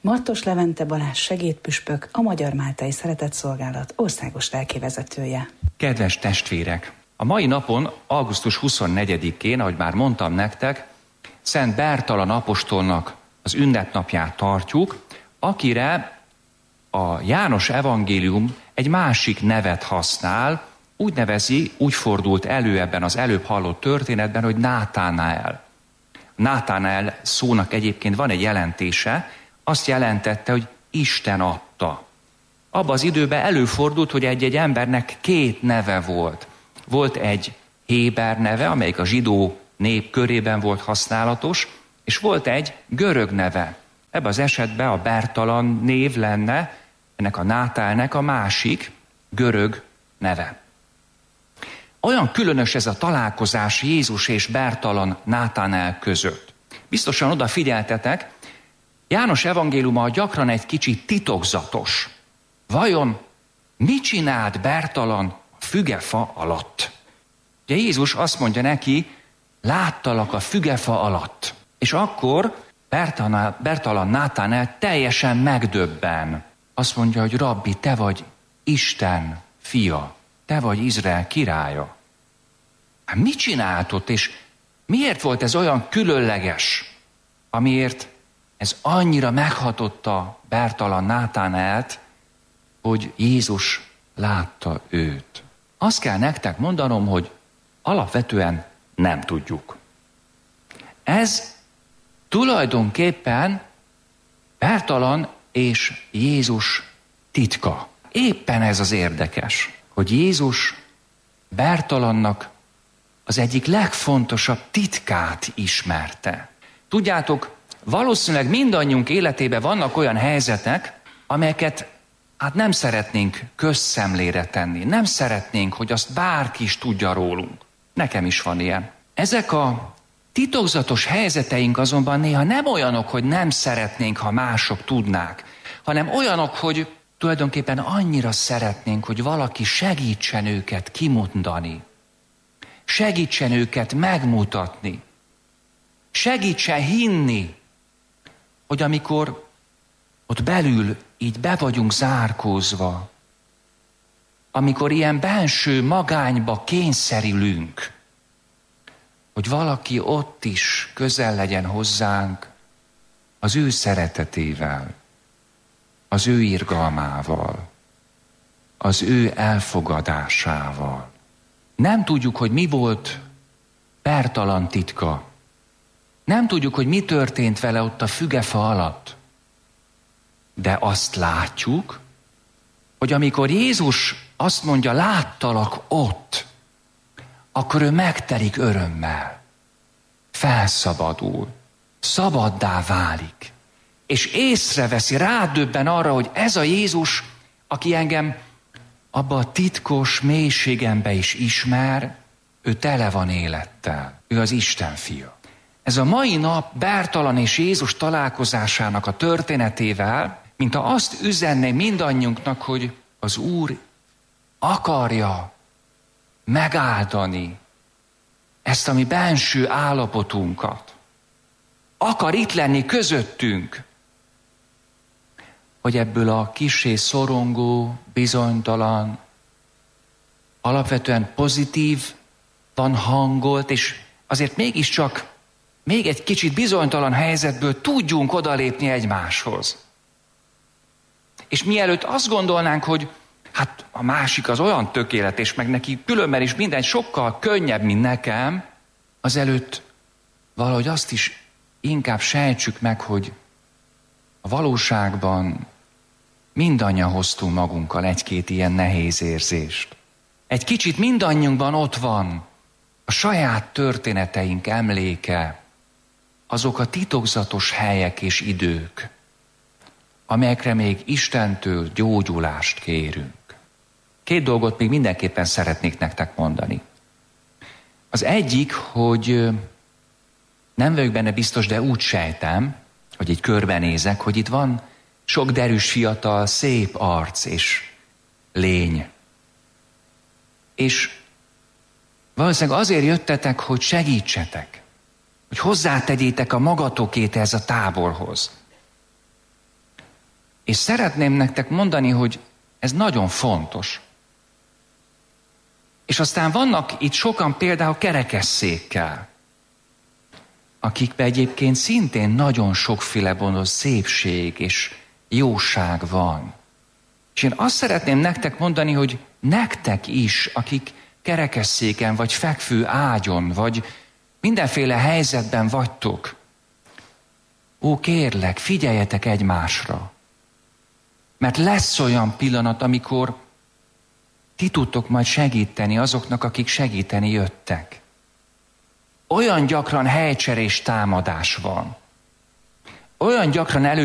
Martos Levente Balázs segédpüspök, a Magyar Máltai Szeretetszolgálat országos lelkivezetője. Kedves testvérek! A mai napon, augusztus 24-én, ahogy már mondtam nektek, Szent Bertalan apostolnak az ünnepnapját tartjuk, akire a János evangélium egy másik nevet használ, úgy nevezi, úgy fordult elő ebben az előbb hallott történetben, hogy Nátánael. Nátánael szónak egyébként van egy jelentése, azt jelentette, hogy Isten adta. Abban az időben előfordult, hogy egy-egy embernek két neve volt. Volt egy héber neve, amelyik a zsidó nép körében volt használatos, és volt egy görög neve. Ebben az esetben a Bertalan név lenne ennek a Nátánaelnek a másik görög neve. Olyan különös ez a találkozás Jézus és Bertalan Nátánael között. Biztosan odafigyeltetek, János evangéliuma gyakran egy kicsit titokzatos. Vajon mit csinált Bertalan a fügefa alatt? Ugye Jézus azt mondja neki, láttalak a fügefa alatt. És akkor Bertalan Nátánael teljesen megdöbben. Azt mondja, hogy Rabbi, te vagy Isten fia, te vagy Izrael királya. Hát mit csináltott, és miért volt ez olyan különleges, amiért ez annyira meghatotta Bertalan Nátánaelt, hogy Jézus látta őt? Azt kell nektek mondanom, hogy alapvetően nem tudjuk. Ez tulajdonképpen Bertalan és Jézus titka. Éppen ez az érdekes, hogy Jézus Bertalannak az egyik legfontosabb titkát ismerte. Tudjátok, valószínűleg mindannyiunk életében vannak olyan helyzetek, amelyeket nem szeretnénk közszemlére tenni. Nem szeretnénk, hogy azt bárki is tudja rólunk. Nekem is van ilyen. Ezek a titokzatos helyzeteink azonban néha nem olyanok, hogy nem szeretnénk, ha mások tudnák, hanem olyanok, hogy tulajdonképpen annyira szeretnénk, hogy valaki segítsen őket kimondani, segítsen őket megmutatni, segítsen hinni, hogy amikor ott belül így be vagyunk zárkózva, amikor ilyen benső magányba kényszerülünk, hogy valaki ott is közel legyen hozzánk az ő szeretetével, az ő irgalmával, az ő elfogadásával. Nem tudjuk, hogy mi volt Bertalan titka. Nem tudjuk, hogy mi történt vele ott a fügefa alatt. De azt látjuk, hogy amikor Jézus azt mondja, láttalak ott, akkor ő megtelik örömmel, felszabadul, szabaddá válik, és észreveszi, rádöbben arra, hogy ez a Jézus, aki engem abba a titkos mélységembe is ismer, ő tele van élettel, ő az Isten fia. Ez a mai nap Bertalan és Jézus találkozásának a történetével, mint ha azt üzenné mindannyiunknak, hogy az Úr akarja megáldani ezt a mi benső állapotunkat. Akar itt lenni közöttünk, hogy ebből a kissé szorongó, bizonytalan, alapvetően pozitívan hangolt, és azért mégiscsak még egy kicsit bizonytalan helyzetből tudjunk odalépni egymáshoz. És mielőtt azt gondolnánk, hogy hát a másik az olyan tökéletes, meg neki különben is minden sokkal könnyebb, mint nekem, azelőtt valahogy azt is inkább sejtsük meg, hogy a valóságban mindannyian hoztunk magunkkal egy-két ilyen nehéz érzést. Egy kicsit mindannyiunkban ott van a saját történeteink emléke, azok a titokzatos helyek és idők, amelyekre még Istentől gyógyulást kérünk. Két dolgot még mindenképpen szeretnék nektek mondani. Az egyik, hogy nem vagyok benne biztos, de úgy sejtem, hogy így körbenézek, hogy itt van sok derűs fiatal, szép arc és lény. És valószínűleg azért jöttetek, hogy segítsetek, hogy hozzátegyétek a magatokét ehhez a táborhoz. És szeretném nektek mondani, hogy ez nagyon fontos. És aztán vannak itt sokan például kerekesszékkel, akikben egyébként szintén nagyon sokféle vonós szépség és jóság van. És én azt szeretném nektek mondani, hogy nektek is, akik kerekesszéken, vagy fekvő ágyon, vagy mindenféle helyzetben vagytok, kérlek, figyeljetek egymásra. Mert lesz olyan pillanat, amikor ti tudtok majd segíteni azoknak, akik segíteni jöttek. Olyan gyakran helycserés támadás van. Olyan gyakran